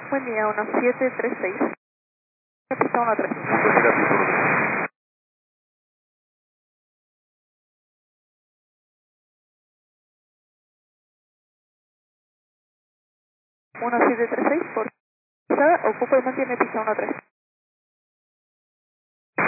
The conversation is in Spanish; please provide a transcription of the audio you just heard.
Buen día, 1736. Pista 13. Negativo. 1736 por pisada, ocupa y mantiene pista 13.